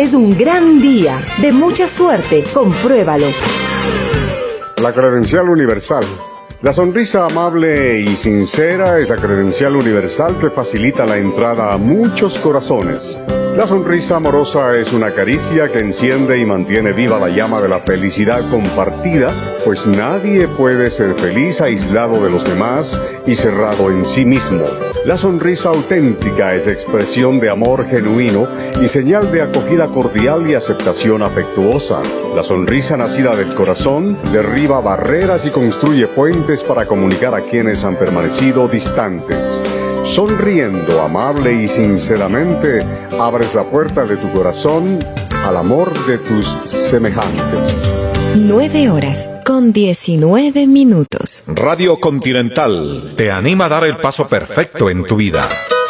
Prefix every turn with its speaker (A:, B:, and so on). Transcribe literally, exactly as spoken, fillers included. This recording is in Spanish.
A: es un gran día, de mucha suerte, compruébalo.
B: La credencial universal. La sonrisa amable y sincera es la credencial universal que facilita la entrada a muchos corazones. La sonrisa amorosa es una caricia que enciende y mantiene viva la llama de la felicidad compartida, pues nadie puede ser feliz aislado de los demás y cerrado en sí mismo. La sonrisa auténtica es expresión de amor genuino y señal de acogida cordial y aceptación afectuosa. La sonrisa nacida del corazón derriba barreras y construye puentes para comunicar a quienes han permanecido distantes. Sonriendo amable y sinceramente, abres la puerta de tu corazón al amor de tus semejantes.
C: Nueve horas con diecinueve minutos.
D: Radio Continental te anima a dar el paso perfecto en tu vida.